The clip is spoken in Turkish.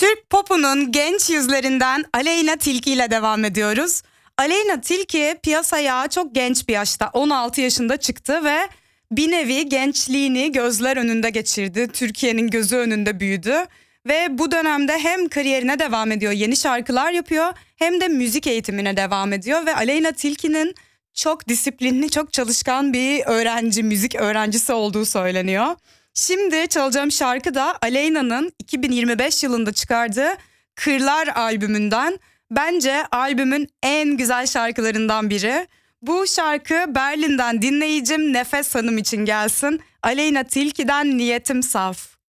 Türk popunun genç yüzlerinden Aleyna Tilki ile devam ediyoruz. Aleyna Tilki piyasaya çok genç bir yaşta 16 yaşında çıktı ve bir nevi gençliğini gözler önünde geçirdi. Türkiye'nin gözü önünde büyüdü ve bu dönemde hem kariyerine devam ediyor, yeni şarkılar yapıyor hem de müzik eğitimine devam ediyor ve Aleyna Tilki'nin çok disiplinli, çok çalışkan bir öğrenci, müzik öğrencisi olduğu söyleniyor. Şimdi çalacağım şarkı da Aleyna'nın 2025 yılında çıkardığı Kırlar albümünden. Bence albümün en güzel şarkılarından biri. Bu şarkı Berlin'den dinleyicim Nefes Hanım için gelsin. Aleyna Tilki'den Niyetim Saf.